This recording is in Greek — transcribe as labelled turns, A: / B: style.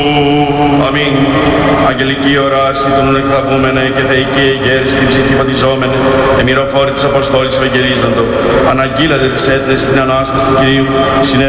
A: Αμήν. Αγγελική οράση των εκθαβούμενε και θεϊκή γέρη στην ψυχή φωτιζόμενε, εμυροφόροι της Αποστόλης Ευαγγελίζοντο, αναγγείλατε τις έθνες στην Ανάσταση του Κυρίου,